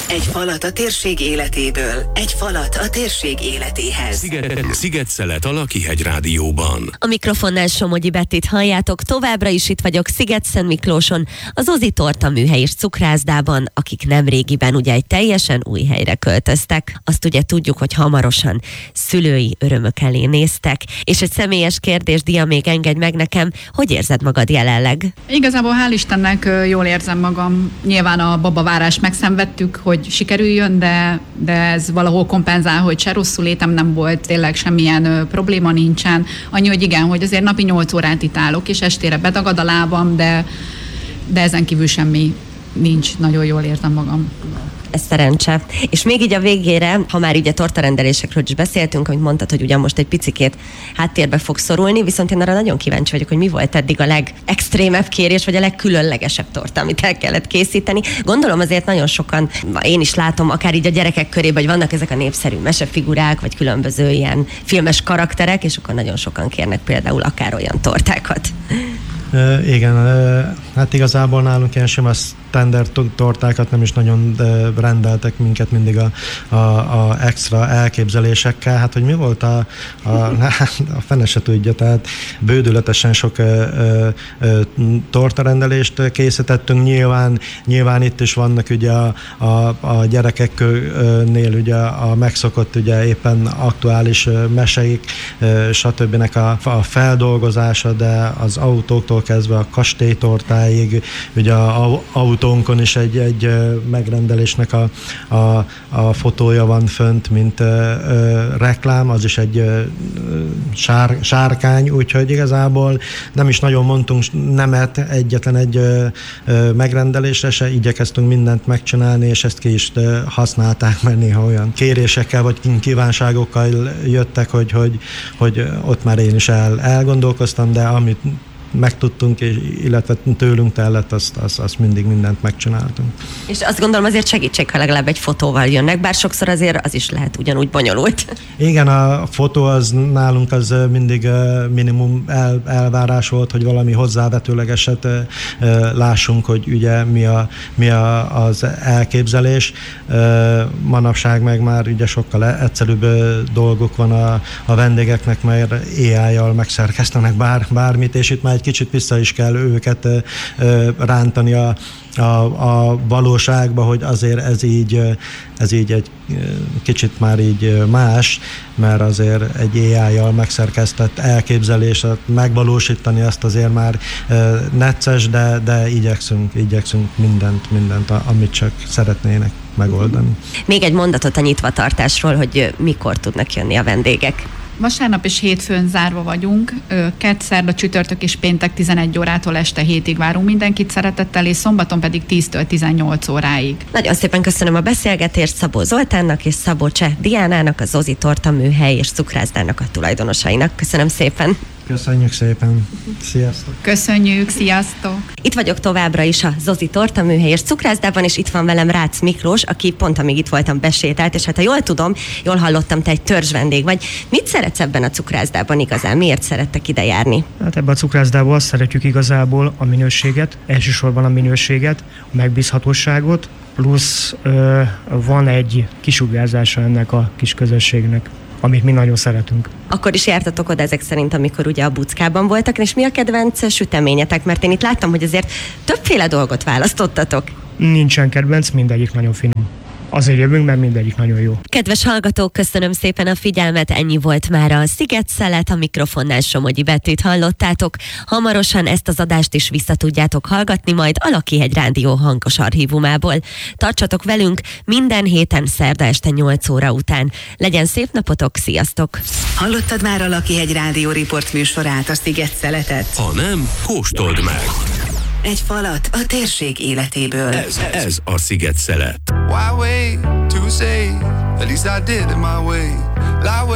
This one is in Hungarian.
Egy falat a térség életéből, egy falat a térség életéhez. Sziget-Szelet a Lakihegy Rádióban. A mikrofonnál Somogyi Bettit halljátok, továbbra is itt vagyok Sziget-Szentmiklóson, az Ozi Torta műhely és cukrászdában, akik nemrégiben ugye egy teljesen új helyre költöztek. Azt ugye tudjuk, hogy hamarosan szülői örömök elé néztek. És egy személyes kérdés, Dia, még engedj meg nekem, hogy érzed magad jelenleg? Igazából hál' Istennek jól érzem magam. Nyilván a babavárást megszenvedtük, hogy sikerüljön, de ez valahol kompenzál, hogy se rosszul létem nem volt, tényleg semmilyen probléma nincsen. Annyi, hogy igen, hogy azért napi 8 órát itt állok, és estére bedagad a lábam, de ezen kívül semmi nincs, nagyon jól érzem magam. Ez szerencse. És még így a végére, ha már ugye tortarendelésekről is beszéltünk, hogy mondtad, hogy ugyan most egy picikét háttérbe fog szorulni, viszont én arra nagyon kíváncsi vagyok, hogy mi volt eddig a legextrémebb kérés, vagy a legkülönlegesebb torta, amit el kellett készíteni. Gondolom azért nagyon sokan, én is látom, akár így a gyerekek körében, hogy vannak ezek a népszerű mesefigurák, vagy különböző ilyen filmes karakterek, és akkor nagyon sokan kérnek például akár olyan tortákat. Igen, hát igazából nálunk ilyen sima standard tortákat nem is nagyon rendeltek minket mindig a extra elképzelésekkel. Hát, hogy mi volt a fene se tudja, tehát bődületesen sok tortarendelést készítettünk. Nyilván itt is vannak ugye a gyerekeknél ugye a megszokott ugye éppen aktuális meseik, stb. A feldolgozása, de az autóktól kezdve a kastélytortáig, ugye a autónkon is egy megrendelésnek a fotója van fönt, mint reklám, az is egy sárkány, úgyhogy igazából nem is nagyon mondtunk nemet egyetlen egy megrendelésre se, igyekeztünk mindent megcsinálni, és ezt ki is használták, mert néha olyan kérésekkel vagy kívánságokkal jöttek, hogy ott már én is elgondolkoztam, de amit megtudtunk, illetve tőlünk tellett, azt mindig mindent megcsináltunk. És azt gondolom azért segítség, ha legalább egy fotóval jönnek, bár sokszor azért az is lehet ugyanúgy bonyolult. Igen, a fotó az nálunk az mindig minimum elvárás volt, hogy valami hozzávetőlegeset lássunk, hogy ugye mi az elképzelés. Manapság meg már ugye sokkal egyszerűbb dolgok van a vendégeknek, mert AI-jal megszerkesztenek bármit, és itt már egy kicsit vissza is kell őket rántani a valóságba, hogy azért ez így egy kicsit már így más, mert azért egy AI-jal megszerkesztett elképzelést megvalósítani, azt azért már necces, de igyekszünk mindent, amit csak szeretnének megoldani. Még egy mondatot a nyitvatartásról, hogy mikor tudnak jönni a vendégek. Vasárnap és hétfőn zárva vagyunk, kedd, szerda, csütörtök és péntek 11 órától este 7-ig várunk mindenkit szeretettel, és szombaton pedig 10-től 18 óráig. Nagyon szépen köszönöm a beszélgetést Szabó Zoltánnak és Szabó Cseh Diánának, az Ozi Torta műhely és cukrászdának a tulajdonosainak. Köszönöm szépen! Köszönjük szépen! Sziasztok! Köszönjük, sziasztok! Itt vagyok továbbra is a Ozi Torta műhely és cukrászdában, és itt van velem Rácz Miklós, aki pont amíg itt voltam besétált, és hát ha jól tudom, jól hallottam, te egy törzs vendég vagy. Mit szeretsz ebben a cukrászdában igazán? Miért szerettek ide járni? Hát ebben a cukrászdában azt szeretjük igazából a minőséget, elsősorban a minőséget, a megbízhatóságot, plusz van egy kisugárzása ennek a kis közösségnek, amit mi nagyon szeretünk. Akkor is jártatok oda ezek szerint, amikor ugye a Buckában voltak, és mi a kedvenc süteményetek? Mert én itt láttam, hogy azért többféle dolgot választottatok. Nincsen kedvenc, mindegyik nagyon finom. Azért jövünk, mert mindegyik nagyon jó. Kedves hallgatók, köszönöm szépen a figyelmet, ennyi volt már a Sziget-Szelet, a mikrofonnál Somogyi Bettit hallottátok. Hamarosan ezt az adást is vissza tudjátok hallgatni majd a Lakihegy Rádió hangos archívumából. Tartsatok velünk minden héten szerda este 8 óra után. Legyen szép napotok, sziasztok! Hallottad már a Lakihegy Rádió Report műsorát, a Sziget-Szeletet? Ha nem, kóstold meg! Egy falat a térség életéből. Ez a Sziget-Szelet. Why wait to say? At least I did it my way.